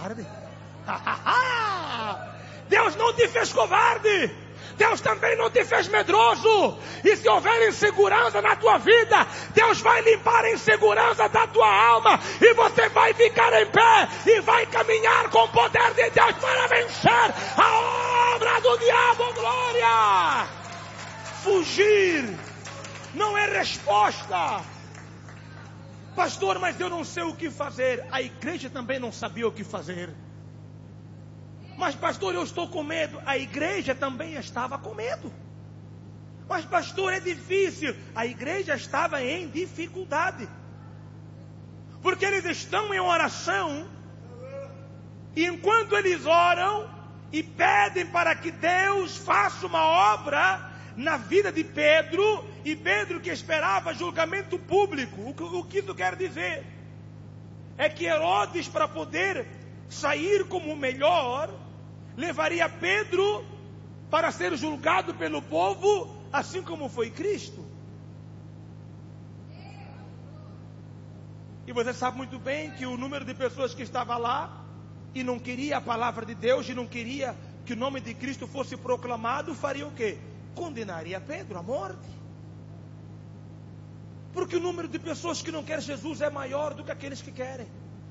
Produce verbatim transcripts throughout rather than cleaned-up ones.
covarde. Deus não te fez covarde. Deus também não te fez medroso. E se houver insegurança na tua vida, Deus vai limpar a insegurança da tua alma. E você vai ficar em pé e vai caminhar com o poder de Deus para vencer a obra do diabo. Glória! Fugir não é resposta. Pastor, mas eu não sei o que fazer. A igreja também não sabia o que fazer. Mas pastor, eu estou com medo. A igreja também estava com medo. Mas pastor, é difícil. A igreja estava em dificuldade. Porque eles estão em oração. E enquanto eles oram e pedem para que Deus faça uma obra na vida de Pedro, e Pedro que esperava julgamento público. O que, o que isso quer dizer? É que Herodes, para poder sair como o melhor, levaria Pedro para ser julgado pelo povo, assim como foi Cristo. E você sabe muito bem que o número de pessoas que estava lá e não queria a palavra de Deus, e não queria que o nome de Cristo fosse proclamado, faria o quê? Condenaria Pedro à morte. Porque o número de pessoas que não querem Jesus é maior do que aqueles que querem.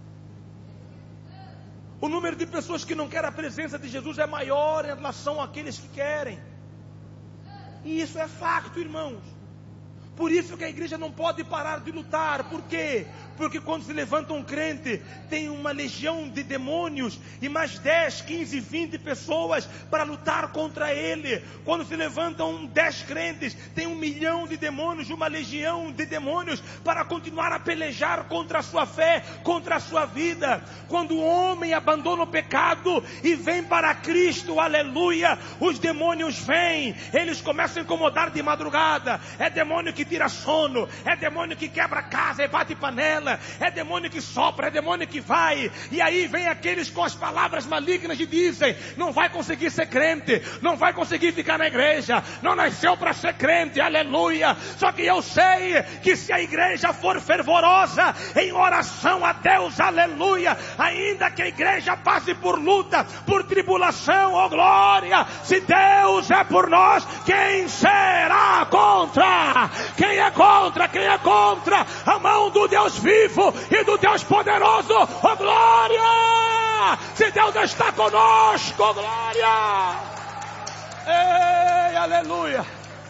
O número de pessoas que não querem a presença de Jesus é maior em relação àqueles que querem. E isso é facto, irmãos. Por isso que a igreja não pode parar de lutar. Por quê? Porque quando se levanta um crente, tem uma legião de demônios e mais dez, quinze, vinte pessoas para lutar contra ele. Quando se levantam dez crentes, tem um milhão de demônios, uma legião de demônios para continuar a pelejar contra a sua fé, contra a sua vida. Quando o homem abandona o pecado e vem para Cristo, aleluia, os demônios vêm, eles começam a incomodar de madrugada. É demônio que tira sono, é demônio que quebra casa e bate panela, é demônio que sopra, é demônio que vai. E aí vem aqueles com as palavras malignas e dizem: não vai conseguir ser crente, não vai conseguir ficar na igreja, não nasceu para ser crente, aleluia. Só que eu sei que se a igreja for fervorosa em oração a Deus, aleluia, ainda que a igreja passe por luta, por tribulação, oh glória, se Deus é por nós, quem será contra? Quem é contra? Quem é contra? A mão do Deus vivo e do Deus poderoso, oh glória! Se Deus está conosco, oh glória! Ei, aleluia!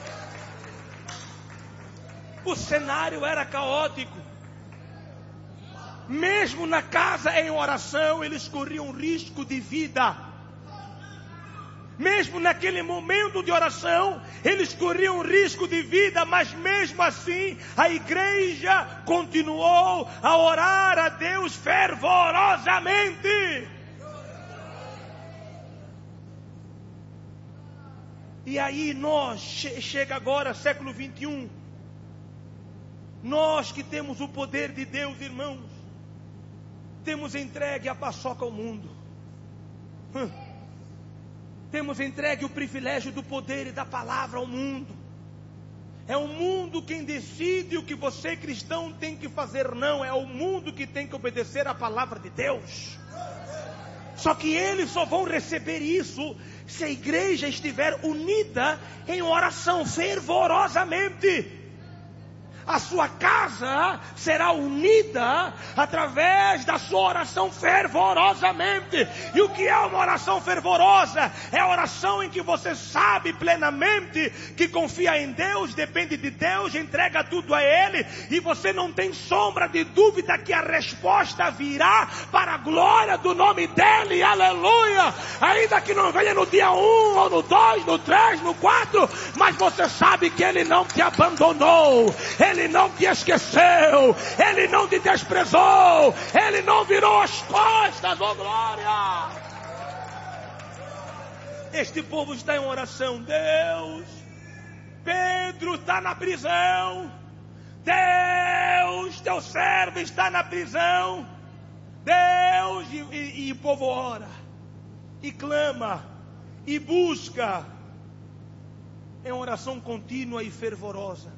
O cenário era caótico. Mesmo na casa em oração, eles corriam risco de vida. Mesmo naquele momento de oração, eles corriam risco de vida, mas mesmo assim, a igreja continuou a orar a Deus fervorosamente. E aí nós, chega agora, século vinte e um, nós que temos o poder de Deus, irmãos, temos entregue a paçoca ao mundo. Hum. Temos entregue o privilégio do poder e da palavra ao mundo. É o mundo quem decide o que você, cristão, tem que fazer. Não, é o mundo que tem que obedecer à palavra de Deus. Só que eles só vão receber isso se a igreja estiver unida em oração fervorosamente. A sua casa será unida através da sua oração fervorosamente. E o que é uma oração fervorosa? É a oração em que você sabe plenamente que confia em Deus, depende de Deus, entrega tudo a Ele, e você não tem sombra de dúvida que a resposta virá para a glória do nome dEle, aleluia. Ainda que não venha no dia um, ou no dois, no três, no quatro, mas você sabe que Ele não te abandonou, Ele não te esqueceu, Ele não te desprezou, Ele não virou as costas, oh glória! Este povo está em oração. Deus, Pedro está na prisão, Deus, teu servo está na prisão, Deus, e, e, e o povo ora, e clama, e busca, em oração contínua e fervorosa.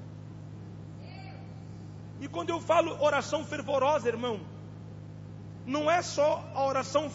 E quando eu falo oração fervorosa, irmão, não é só a oração